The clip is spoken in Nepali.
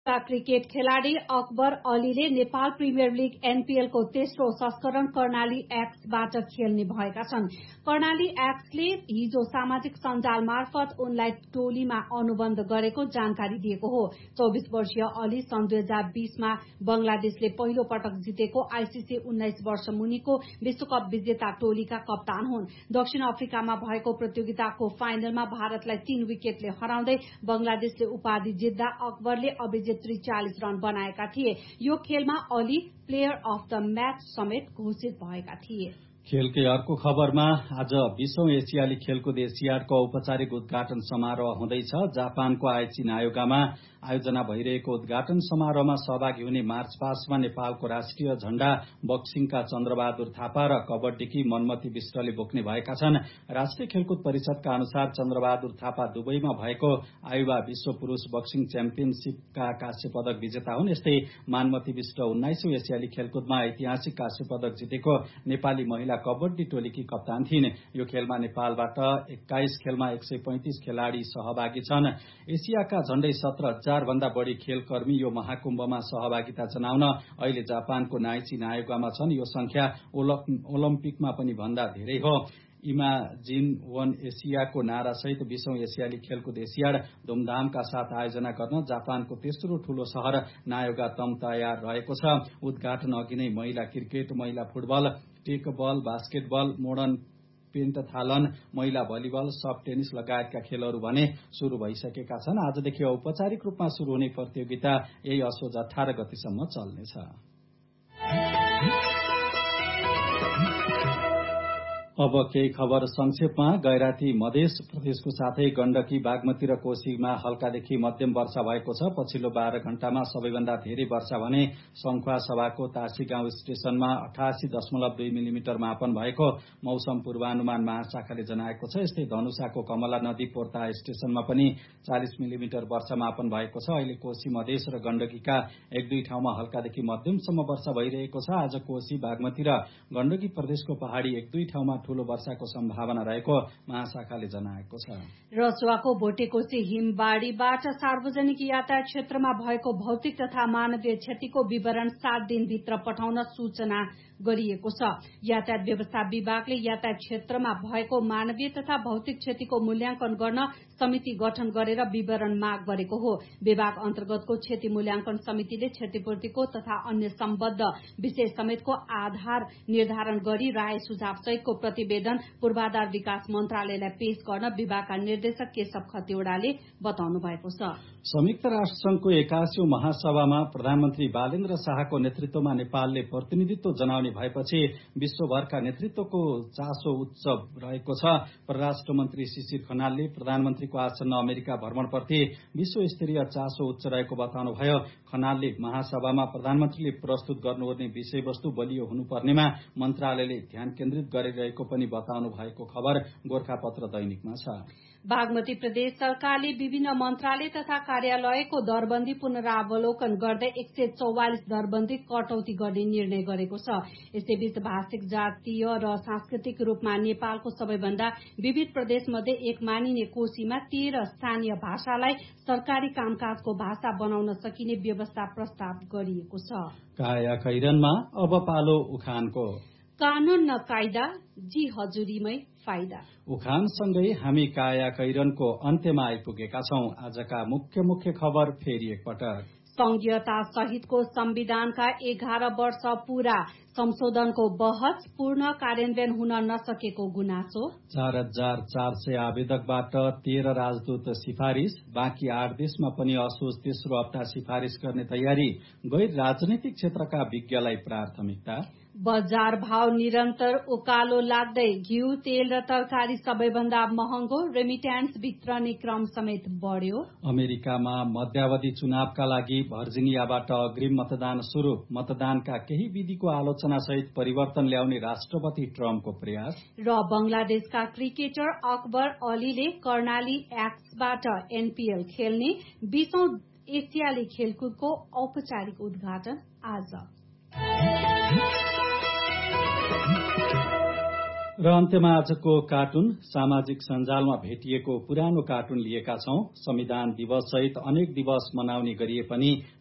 क्रिकेट खेलाडी Akbar अलीले Nepal premier league NPL को तेस्रो संस्करण कर्णाली एक्सबाट खेल्ने भएका छन्। कर्णाली एक्सले हिजो सामाजिक सञ्जाल मार्फत उनलाई टोलीमा अनुबन्ध गरेको जानकारी दिएको हो। 24 वर्षीय अली सन् 2020मा बंगलादेशले पहिलो पटक जितेको आईसीसी 19 वर्ष मुनिको विश्वकप विजेता टोलीका कप्तान हुन्। दक्षिण अफ्रिकामा भएको प्रतियोगिताको फाइनलमा भारतलाई 3 विकेटले हराउँदै बंगलादेशले उपाधि जित्दा अकबरले अभिजित 40 रन बनाएका थिए। यो खेलमा Ali player of the match समेत घोषित भएका थिए। खेलकै अर्को खबरमा आज 20औं एसियाली खेलकुद एसियाडको औपचारिक उद्घाटन समारोह हुँदैछ। जापानको आइची नायोगामा आयोजना भइरहेको उद्घाटन समारोहमा सहभागी हुने मार्च पास्टमा नेपालको राष्ट्रिय झण्डा बक्सिङका चन्द्रबहादुर थापा र कबड्डीकी मनमती विष्टले बोक्ने भएका छन्। राष्ट्रिय खेलकुद परिषदका अनुसार चन्द्रबहादुर थापा दुबईमा भएको आयुवा विश्व पुरूष बक्सिङ च्याम्पियनशीपका काँस्य पदक विजेता हुन्। यस्तै मनमती विष्ट 19औं एसियाली खेलकुदमा ऐतिहासिक काँस्य पदक जितेको नेपाली महिला कबड्डी टोलीकी कप्तान थिइन्। यो खेलमा नेपालबाट 21 खेलमा 135 खेलाड़ी सहभागी छन्। एसियाका झण्डै 17,000 भन्दा बढ़ी खेलकर्मी यो महाकुम्भमा सहभागिता जनाउन अहिले जापानको नाइची नायोगामा छन्। यो संख्या ओलम्पिकमा पनि भन्दा धेरै हो। इमाजिन वन एसियाको नारासहित 20औं एसियाली खेलकुद एसियाड धुमधामका साथ आयोजना गर्न जापानको तेस्रो ठूलो शहर नायोगा तम तयार रहेको छ। उद्घाटन अघि नै महिला क्रिकेट, महिला फुटबल, टेकबल, बास्केटबल, मोडर्न पेन्टाथलन, महिला भलिबल, सफ्ट टेनिस लगायतका खेलहरू भने शुरू भइसकेका छन्। आजदेखि औपचारिक रूपमा शुरू हुने प्रतियोगिता यही असोज 18 गतेसम्म चल्नेछ। अब केही खबर संक्षेपमा। गैराती मध्य प्रदेशको साथै गण्डकी, बागमती र कोशीमा हल्कादेखि मध्यम वर्षा भएको छ। पछिल्लो 12 घण्टामा सबैभन्दा धेरै वर्षा भने संखुवा सभाको तासी गाउँ स्टेशनमा 88.2 मिलिमिटर मापन भएको मौसम पूर्वानुमान महाशाखाले जनाएको छ। यस्तै धनुषाको कमला नदी पोर्ता स्टेशनमा पनि 40 मिलिमिटर वर्षा मापन भएको छ। अहिले कोशी, मधेस र गण्डकीका 1-2 ठाउँमा हल्कादेखि मध्यमसम्म वर्षा भइरहेको छ। आज कोशी, बागमती र गण्डकी प्रदेशको पहाड़ी 1-2 ठाउँमा ठूलो वर्षाको सम्भावना रहेको महाशाखाले जनाएको छ। रसुवाको भोटेकोशी हिमबाड़ीबाट सार्वजनिक यातायात क्षेत्रमा भएको भौतिक तथा मानवीय क्षतिको विवरण 7 दिनभित्र पठाउन सूचना गरिएको छ। यातायात व्यवस्था विभागले यातायात क्षेत्रमा भएको मानवीय तथा भौतिक क्षतिको मूल्याङ्कन गर्न समिति गठन गरेर विवरण माग गरेको हो। विभाग अन्तर्गतको क्षति मूल्याङ्कन समितिले क्षतिपूर्तिको तथा अन्य सम्बद्ध विषय समेतको आधार निर्धारण गरी राय सुझाव सहितको प्रतिवेदन पूर्वाधार विकास मन्त्रालयलाई पेश गर्न विभागका निर्देशक केशव खतिवड़ाले बताउनु भएको छ। संयुक्त राष्ट्र संघको 81औं महासभामा प्रधानमन्त्री बालेन्द्र शाहको नेतृत्वमा नेपालले प्रतिनिधित्व जनाउने भएपछि विश्वभरका नेतृत्वको चासो उच्च रहेको छ। परराष्ट्र मन्त्री शिशिर खनालले प्रधानमन्त्रीको आसन्न अमेरिका भ्रमणप्रति विश्वस्तरीय चासो उच्च रहेको बताउनुभयो। खनालले महासभामा प्रधानमन्त्रीले प्रस्तुत गर्नुपर्ने विषयवस्तु बलियो हुनुपर्नेमा मन्त्रालयले ध्यान केन्द्रित गरिरहेको पनि बताउनु भएको खबर गोरखापत्र दैनिकमा छ। बागमती प्रदेश सरकारले विभिन्न मन्त्रालय तथा कार्यालयको दरबन्दी पुनरावलोकन गर्दै 144 दरबन्दी कटौती गर्ने निर्णय गरेको छ। यसैबीच भाषिक, जातीय र सांस्कृतिक रूपमा नेपालको सबैभन्दा विविध प्रदेश मध्ये एक मानिने कोशीमा 13 स्थानीय भाषालाई सरकारी कामकाजको भाषा बनाउन सकिने व्यवस्था प्रस्ताव गरिएको छ। काया कैरनमा अब पालो उखानको। कानून न कायदा, जी हजुरीमै फाइदा। उखानसँगै हामी काया कैरनको अन्त्यमा आइपुगेका छौं। आजका मुख्य खबर फेरि एकपटक। संघीयता सहितको संविधानका 11 वर्ष पूरा, संशोधनको बहस, पूर्ण कार्यान्वयन हुन नसकेको गुनासो। 4,400 आवेदकबाट 13 राजदूत सिफारिश, बाँकी 8 देशमा पनि असोज तेस्रो हप्ता सिफारिश गर्ने तयारी। गैर राजनैतिक क्षेत्रका विज्ञलाई प्राथमिकता। बजार भाव निरन्तर उकालो लाग्दै, घिउ, तेल र तरकारी सबैभन्दा महँगो, रेमिट्यान्स वितरणी क्रम समेत बढ्यो। अमेरिकामा मध्यावधि चुनावका लागि भर्जिनियाबाट अग्रिम मतदान शुरू। मतदानका केही विधिको आलोचना सहित परिवर्तन ल्याउने राष्ट्रपति ट्रम्पको प्रयास। र बंगलादेशका क्रिकेटर अकबर अलीले कर्णाली एक्सबाट एनपीएल खेल्ने 20औं एसियाली खेलकुदको औपचारिक उद्घाटन आज। र अन्त्यमा आजको कार्टुन सामाजिक सञ्जालमा भेटिएको पुरानो कार्टुन लिएका छौं। संविधान दिवस सहित अनेक दिवस मनाउने गरिए पनि